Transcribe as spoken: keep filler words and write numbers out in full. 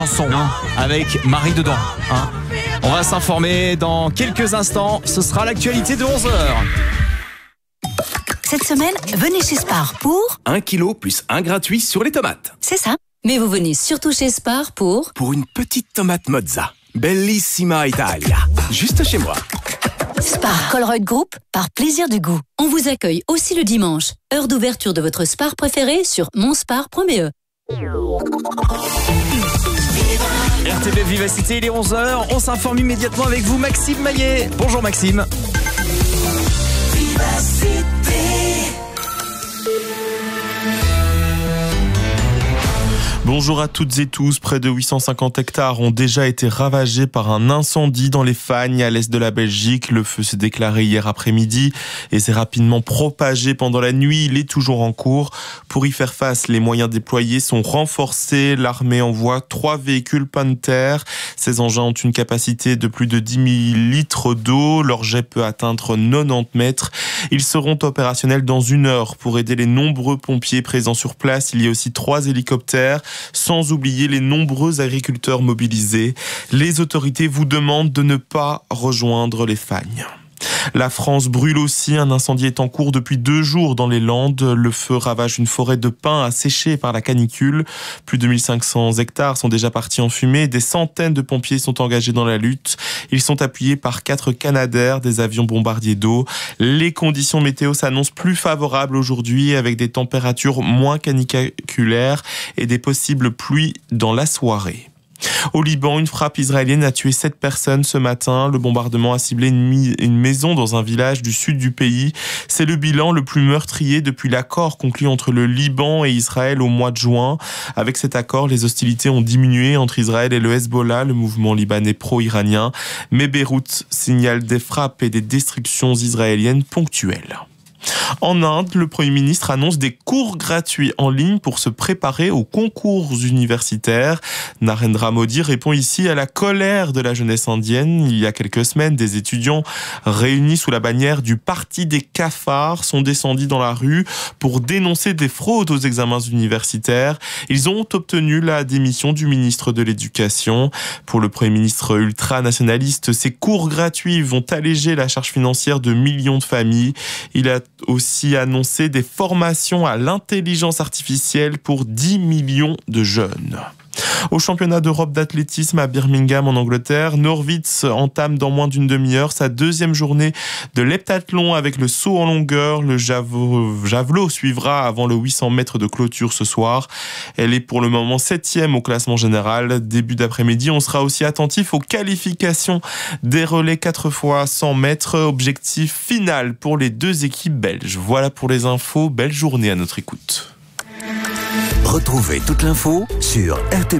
Chanson avec Marie dedans. Hein. On va s'informer dans quelques instants. Ce sera l'actualité de onze heures. Cette semaine, venez chez Spar pour... un kilo plus un gratuit sur les tomates. C'est ça. Mais vous venez surtout chez Spar pour... Pour une petite tomate mozza. Bellissima Italia. Juste chez moi. Spar Colruyt Group, par plaisir du goût. On vous accueille aussi le dimanche. Heure d'ouverture de votre Spar préféré sur monspar point b e. R T B Vivacité, il est onze heures. On s'informe immédiatement avec vous, Maxime Maillet. Bonjour Maxime. Vivacité. Bonjour à toutes et tous. Près de huit cent cinquante hectares ont déjà été ravagés par un incendie dans les Fagnes, à l'est de la Belgique. Le feu s'est déclaré hier après-midi et s'est rapidement propagé pendant la nuit. Il est toujours en cours. Pour y faire face, les moyens déployés sont renforcés. L'armée envoie trois véhicules Panther. Ces engins ont une capacité de plus de dix mille litres d'eau. Leur jet peut atteindre quatre-vingt-dix mètres. Ils seront opérationnels dans une heure pour aider les nombreux pompiers présents sur place. Il y a aussi trois hélicoptères, sans oublier les nombreux agriculteurs mobilisés. Les autorités vous demandent de ne pas rejoindre les Fagnes. La France brûle aussi. Un incendie est en cours depuis deux jours dans les Landes. Le feu ravage une forêt de pins asséchée par la canicule. Plus de mille cinq cents hectares sont déjà partis en fumée. Des centaines de pompiers sont engagés dans la lutte. Ils sont appuyés par quatre Canadair, des avions bombardiers d'eau. Les conditions météo s'annoncent plus favorables aujourd'hui, avec des températures moins caniculaires et des possibles pluies dans la soirée. Au Liban, une frappe israélienne a tué sept personnes ce matin. Le bombardement a ciblé une, une maison dans un village du sud du pays. C'est le bilan le plus meurtrier depuis l'accord conclu entre le Liban et Israël au mois de juin. Avec cet accord, les hostilités ont diminué entre Israël et le Hezbollah, le mouvement libanais pro-iranien. Mais Beyrouth signale des frappes et des destructions israéliennes ponctuelles. En Inde, le Premier ministre annonce des cours gratuits en ligne pour se préparer aux concours universitaires. Narendra Modi répond ici à la colère de la jeunesse indienne. Il y a quelques semaines, des étudiants réunis sous la bannière du Parti des cafards sont descendus dans la rue pour dénoncer des fraudes aux examens universitaires. Ils ont obtenu la démission du ministre de l'Éducation. Pour le Premier ministre ultranationaliste, ces cours gratuits vont alléger la charge financière de millions de familles. Il a aussi annoncé des formations à l'intelligence artificielle pour dix millions de jeunes. Au championnat d'Europe d'athlétisme à Birmingham en Angleterre, Norwitz entame dans moins d'une demi-heure sa deuxième journée de l'heptathlon avec le saut en longueur. Le javelot suivra avant le huit cents mètres de clôture ce soir. Elle est pour le moment septième au classement général. Début d'après-midi, on sera aussi attentif aux qualifications des relais quatre fois cent mètres. Objectif final pour les deux équipes belges. Voilà pour les infos. Belle journée à notre écoute. Retrouvez toute l'info sur R T B.